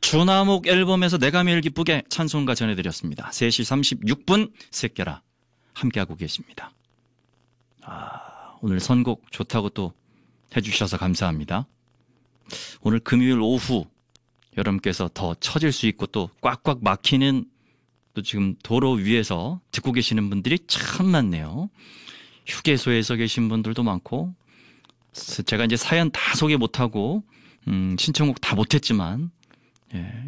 주나목 앨범에서 내가 매일 기쁘게 찬송가 전해드렸습니다. 3시 36분 새끼라 함께하고 계십니다. 오늘 선곡 좋다고 또 해주셔서 감사합니다. 오늘 금요일 오후 여러분께서 더 처질 수 있고 또 꽉꽉 막히는 또 지금 도로 위에서 듣고 계시는 분들이 참 많네요. 휴게소에서 계신 분들도 많고, 제가 이제 사연 다 소개 못하고 신청곡 다 못했지만